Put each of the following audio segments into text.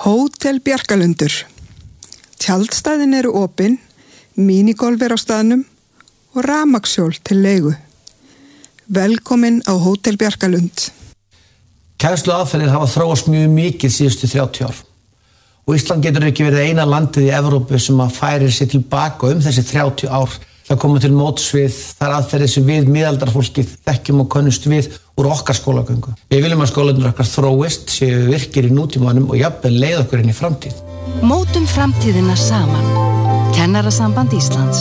Hótel Bjarkalundur. Tjaldstæðin eru opin, mínigolf á staðnum og rafmagnshjól til leigu. Velkomin á Hótel Bjarkalund. Kennsluaðferðir hafa þróast mjög mikið síðustu 30 ár. Og Ísland getur ekki verið eina landið í Evrópu sem að færir sig tilbaka þessi 30 ár. Það koma til móts við þær aðferðir sem við miðaldarfólkið þekkjum og könnumst við úr okkar skólagöngu. Við viljum að skólarnir okkar þróist, séu virkir í nútímanum og jafnvel leiða okkur inn í framtíð. Mótum framtíðina saman. Kennarasamband Íslands.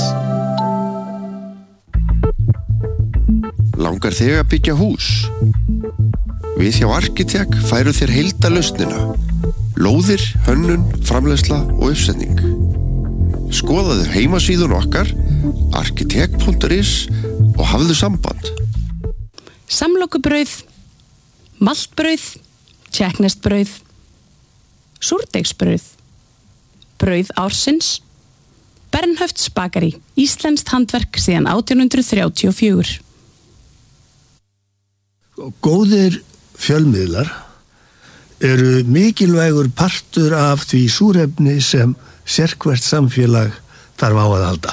Langar þig að byggja hús? Við hjá Arkitek færum þér heildarlausnina. Lóðir, hönnun, framleiðsla og uppsetning. Skoðaðu heimasíðun okkar, arkitek.is og hafðu samband. Samlokubrauð, maltbrauð, tékkneskt-brauð, súrdeigsbrauð, brauð ársins, Bernhöfts bakari, íslenskt handverk síðan 1834. Góðir fjölmiðlar eru mikilvægur partur af því súrefni sem sérhvert samfélag þarf á að halda.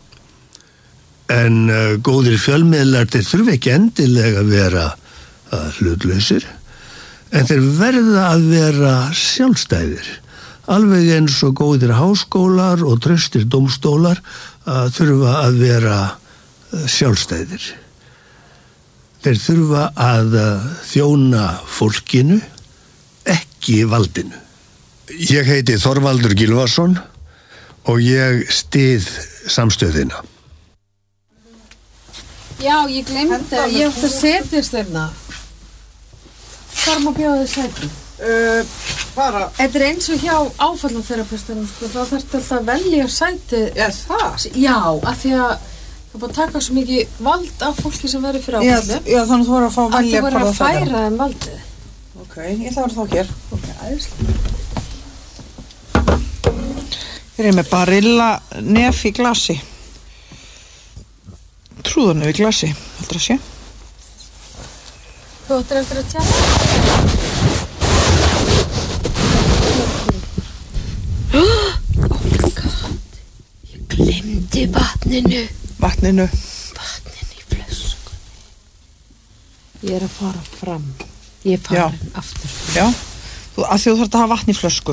En góðir fjölmiðlar þeir þurfa ekki endilega að vera hlutlausir, en þeir verða að vera sjálfstæðir. Alveg eins og góðir háskólar og traustir dómstólar þurfa að vera sjálfstæðir. Þeir þurfa að þjóna fólkinu, ekki valdinu. Ég heiti Þorvaldur Gylfason og ég styð samstöðina. Já, ég glemdi að ég átti að setjast þarna. Hvar má bjóða þið sæti? Þetta eins og hjá áfallaferapistunum, sko, þá þarftu alltaf að velja sæti. Já, það? Já, af því að það búið að taka svo mikið vald af fólki sem verður fyrir áfallu. Já, þannig þú voru að fá að velja hvað það er. Að þú voru að færa þeim valdið. Ok, ég ætla að vera þá hér. Ok, æðislega. Hér er með Barilla nef í glasi. Trúðarnef í glasi, heldur að sé. Þú ættir eftir að tjá. Oh my god, ég glemdi vatninu. Vatninu í flöskunni. Ég er að fara fram. Ég er farin aftur. Já, að þú þarft að hafa vatn í flösku.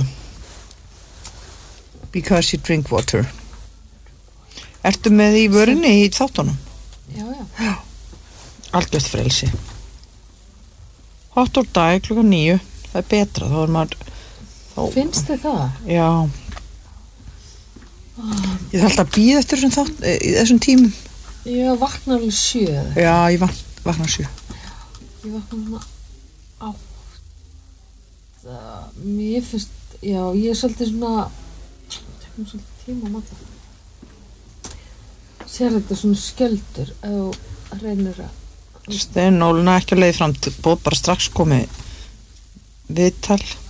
Because you drink water. Ertu með í vörinni í þáttunum? Já. Algjört frelsi. Hot or die klukkan 9. Það er betra, þá er maður... Finnst þið það? Já. Ég þarf alltaf að bíða eftir þessum tímum. Ég vakna alveg 7. Já, ég vakna 7. Ég vakna 8. Mér finnst, já, ég er svolítið svona, tekum svolítið tíma á matta. Sér þetta svona skjöldur ef þú reynir að... Steinóluna ekki að leiði fram, bóð bara strax komið viðtal.